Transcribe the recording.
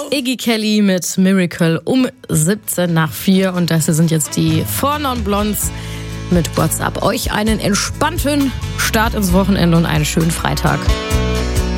Iggy Kelly mit Miracle um 4:17 und das sind jetzt die 4 Non Blondes mit WhatsApp. Euch einen entspannten Start ins Wochenende und einen schönen Freitag.